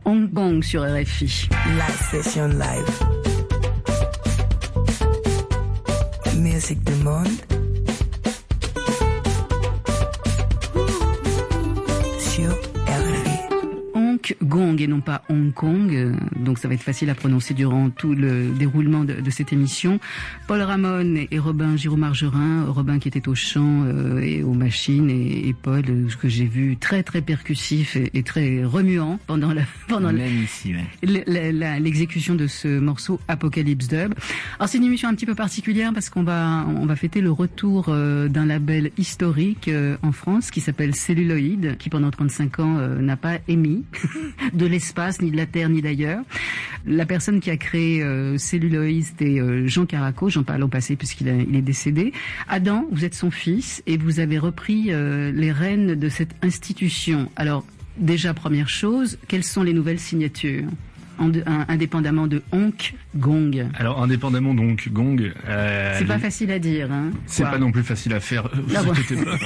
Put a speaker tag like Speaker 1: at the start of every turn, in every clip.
Speaker 1: Hong Kong sur RFI.
Speaker 2: Live session live. Musique du monde. Sur RFI.
Speaker 1: Gong et non pas Hong Kong, donc ça va être facile à prononcer durant tout le déroulement de cette émission. Paul Ramon et Robin Giraud-Margerin, Robin qui était au chant et aux machines et Paul que j'ai vu très très percussif et très remuant pendant l'exécution de ce morceau Apocalypse Dub. Alors c'est une émission un petit peu particulière parce qu'on va fêter le retour d'un label historique en France qui s'appelle Celluloid, qui pendant 35 ans n'a pas émis de l'espace, ni de la Terre, ni d'ailleurs. La personne qui a créé Celluloid, c'était Jean Caraco, j'en parle au passé puisqu'il est décédé. Adam, vous êtes son fils et vous avez repris les rênes de cette institution. Alors, déjà, première chose, quelles sont les nouvelles signatures indépendamment de Hong Gong? Alors,
Speaker 3: indépendamment de Hong Gong...
Speaker 1: c'est pas facile à dire, hein.
Speaker 3: C'est pas non plus facile à faire, vous inquiétez pas.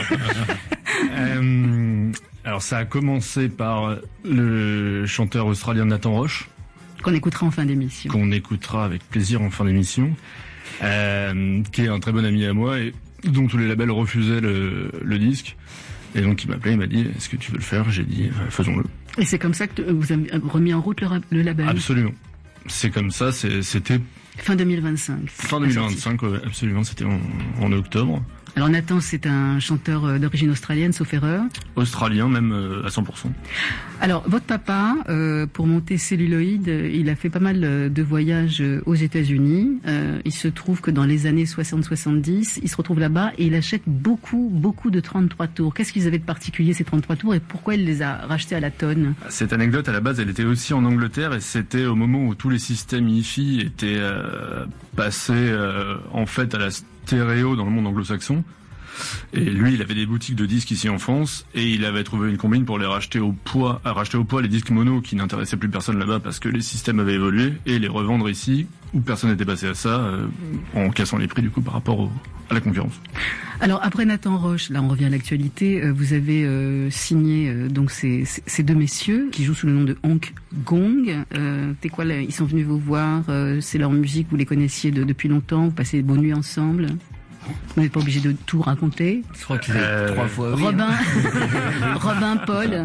Speaker 3: Alors ça a commencé par le chanteur australien Nathan Roche.
Speaker 1: Qu'on écoutera en fin d'émission.
Speaker 3: Qu'on écoutera avec plaisir en fin d'émission. Qui est un très bon ami à moi et dont tous les labels refusaient le disque. Et donc il m'a appelé, il m'a dit « Est-ce que tu veux le faire ?» J'ai dit « Faisons-le ».
Speaker 1: Et c'est comme ça que vous avez remis en route le label?
Speaker 3: Absolument. C'est comme ça, c'était...
Speaker 1: Fin 2025.
Speaker 3: Fin 2025, ouais, absolument, c'était en octobre.
Speaker 1: Alors Nathan, c'est un chanteur d'origine australienne, sauf erreur.
Speaker 3: Australien, même à 100%.
Speaker 1: Alors, votre papa, pour monter Celluloid, il a fait pas mal de voyages aux États-Unis. Il se trouve que dans les années 60-70, il se retrouve là-bas et il achète beaucoup de 33 tours. Qu'est-ce qu'ils avaient de particulier, ces 33 tours, et pourquoi il les a rachetés à la tonne?
Speaker 3: Cette anecdote, à la base, elle était aussi en Angleterre et c'était au moment où tous les systèmes hi-fi étaient passés en fait à la stéréo dans le monde anglo-saxon. Et lui, il avait des boutiques de disques ici en France et il avait trouvé une combine pour les racheter au poids les disques mono qui n'intéressaient plus personne là-bas parce que les systèmes avaient évolué et les revendre ici où personne n'était passé à ça en cassant les prix du coup par rapport à la concurrence.
Speaker 1: Alors après Nathan Roche, là on revient à l'actualité, vous avez signé donc ces deux messieurs qui jouent sous le nom de Hong Gong. C'est quoi là, ils sont venus vous voir, c'est leur musique, vous les connaissiez depuis longtemps, vous passez des bonnes nuits ensemble? Vous n'êtes pas obligé de tout raconter.
Speaker 4: Je crois que c'est 3 fois. Oui.
Speaker 1: Robin, Paul.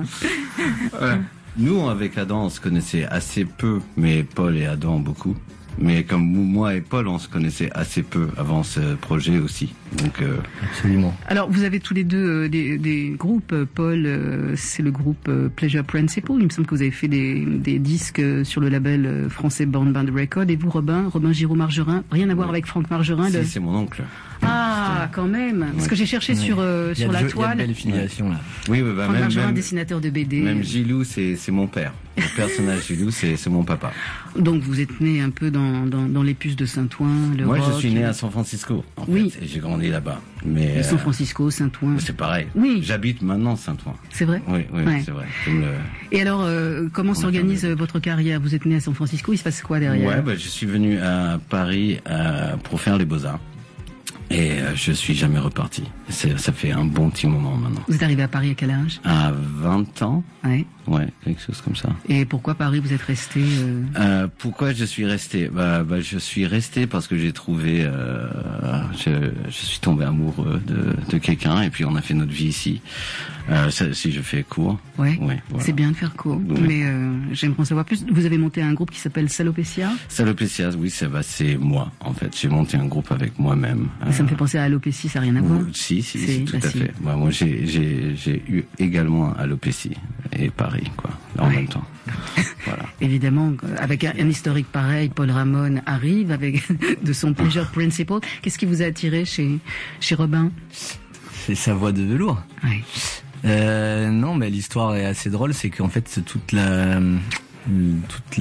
Speaker 4: Nous, avec Adam, on se connaissait assez peu, mais Paul et Adam beaucoup. Mais comme moi et Paul, on se connaissait assez peu avant ce projet aussi. Donc, absolument.
Speaker 1: Alors, vous avez tous les deux des groupes. Paul, c'est le groupe Pleasure Principle. Il me semble que vous avez fait des disques sur le label français Born Band Record. Et vous, Robin Giraud-Margerin, rien à voir avec Franck Margerin.
Speaker 4: Si, c'est mon oncle.
Speaker 1: Ah, quand même. Parce que j'ai cherché sur la toile. Il y a
Speaker 4: une belle filiation là.
Speaker 1: Oui, Franck Margerin, dessinateur de BD.
Speaker 4: Même Gilou, c'est mon père. Le personnage Gilou, c'est mon papa.
Speaker 1: Donc vous êtes né un peu dans les puces de Saint-Ouen, le rock.
Speaker 4: Moi, je suis né à San Francisco, en fait, et j'ai grandi là-bas. Mais
Speaker 1: San Francisco, Saint-Ouen.
Speaker 4: C'est pareil.
Speaker 1: Oui.
Speaker 4: J'habite maintenant Saint-Ouen.
Speaker 1: C'est vrai?
Speaker 4: Oui, c'est vrai.
Speaker 1: Et alors, comment s'organise votre carrière? Vous êtes né à San Francisco, il se passe quoi derrière?
Speaker 4: Ouais, je suis venu à Paris pour faire les Beaux-Arts. Et je suis jamais reparti. Ça fait un bon petit moment maintenant.
Speaker 1: Vous êtes arrivé à Paris à quel âge? À
Speaker 4: 20 ans.
Speaker 1: Ouais.
Speaker 4: Ouais, quelque chose comme ça.
Speaker 1: Et pourquoi Paris, vous êtes resté
Speaker 4: Pourquoi je suis resté? Je suis resté parce que j'ai trouvé... je suis tombé amoureux de quelqu'un et puis on a fait notre vie ici. Si je fais court.
Speaker 1: Ouais,
Speaker 4: voilà.
Speaker 1: C'est bien de faire court. Ouais. Mais j'aimerais en savoir plus. Vous avez monté un groupe qui s'appelle Salopécia?
Speaker 4: Salopécia, oui, c'est moi, en fait. J'ai monté un groupe avec moi-même.
Speaker 1: Ça me fait penser à alopécie, ça n'a rien à voir?
Speaker 4: Si, tout à fait. Moi, j'ai eu également alopécie et Paris, quoi, en même temps. Voilà.
Speaker 1: Évidemment, avec un historique pareil, Paul Ramon arrive avec de son Pleasure Principle. Qu'est-ce qui vous a attiré chez Robin?
Speaker 5: C'est sa voix de velours.
Speaker 1: Oui.
Speaker 5: Non, mais l'histoire est assez drôle, c'est qu'en fait, toute